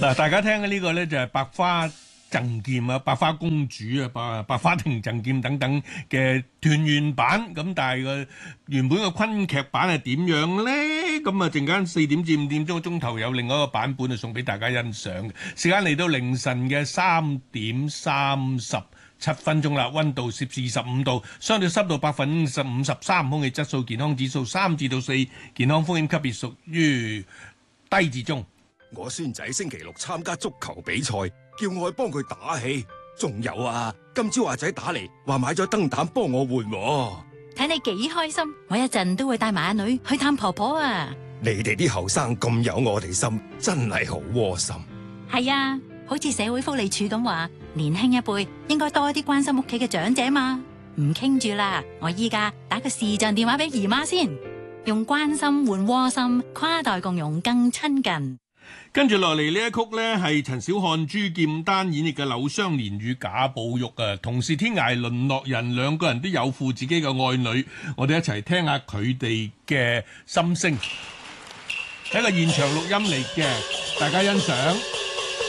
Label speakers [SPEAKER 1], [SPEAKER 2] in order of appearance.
[SPEAKER 1] 嗱，大家聽嘅呢個呢，就係百花贈劍啊、百花公主啊、百花亭贈劍等等嘅團圓版。咁但係個原本嘅昆劇版係點樣呢？咁啊，陣間4點至5點鐘頭有另外一個版本啊，送俾大家欣賞。時間嚟到凌晨嘅3點37分鐘啦，溫度攝氏25度，相對濕度53%，空氣質素健康指數3至4，健康風險級別屬於低至中。
[SPEAKER 2] 我孫仔星期6參加足球比賽，叫我去幫佢打氣。仲有啊，今朝阿仔打嚟話買咗燈膽幫我換喎。
[SPEAKER 3] 睇你幾開心，我一陣都會帶埋阿女去探婆婆啊。
[SPEAKER 2] 你哋啲後生咁有我哋心，真係好窩心。
[SPEAKER 3] 係啊，好似社會福利署咁話，年輕一輩應該多啲關心屋企嘅長者嘛。唔傾住啦，我依家打個視像電話俾姨媽先，用關心換窩心，跨代共融更親近。
[SPEAKER 1] 跟住落嚟呢一曲呢，係陳小漢、朱劍丹演繹嘅《柳湘蓮與賈寶玉》啊，同是天涯淪落人，兩個人都有負自己嘅愛女，我哋一齊聽下佢哋嘅心聲，係一個現場錄音嚟嘅，大家欣賞。